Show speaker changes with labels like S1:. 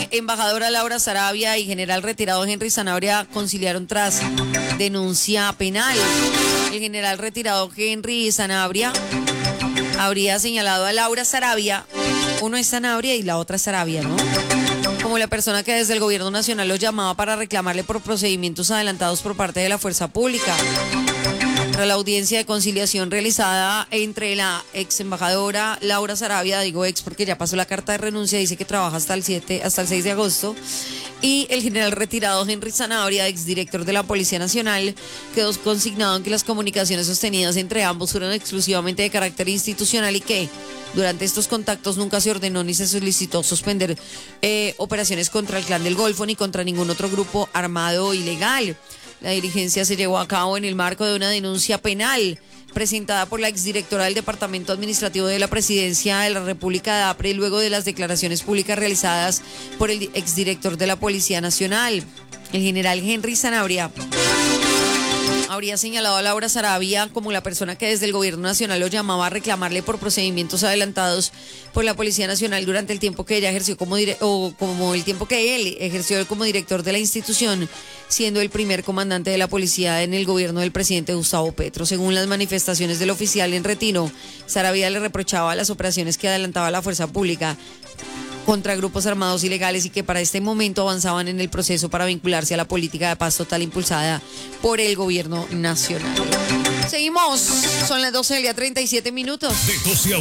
S1: Embajadora Laura Sarabia y general retirado Henry Sanabria conciliaron tras denuncia penal. El general retirado Henry Sanabria habría señalado a Laura Sarabia, uno es Sanabria y la otra es Sarabia, ¿no?, como la persona que desde el gobierno nacional lo llamaba para reclamarle por procedimientos adelantados por parte de la fuerza pública. Tras la audiencia de conciliación realizada entre la ex embajadora Laura Sarabia, digo ex porque ya pasó la carta de renuncia, dice que trabaja hasta el 6 de agosto, y el general retirado Henry Sanabria, exdirector de la Policía Nacional, quedó consignado en que las comunicaciones sostenidas entre ambos fueron exclusivamente de carácter institucional y que durante estos contactos nunca se ordenó ni se solicitó suspender operaciones contra el Clan del Golfo ni contra ningún otro grupo armado ilegal. La diligencia se llevó a cabo en el marco de una denuncia penal presentada por la exdirectora del Departamento Administrativo de la Presidencia de la República de APRE luego de las declaraciones públicas realizadas por el exdirector de la Policía Nacional. El general Henry Sanabria habría señalado a Laura Sarabia como la persona que desde el gobierno nacional lo llamaba a reclamarle por procedimientos adelantados por la Policía Nacional durante el tiempo que ella ejerció como el tiempo que él ejerció como director de la institución, siendo el primer comandante de la policía en el gobierno del presidente Gustavo Petro. Según las manifestaciones del oficial en retiro, Sarabia le reprochaba las operaciones que adelantaba la fuerza pública contra grupos armados ilegales y que para este momento avanzaban en el proceso para vincularse a la política de paz total impulsada por el gobierno nacional. Seguimos, son las 12 del día 37 minutos.
S2: De 12 a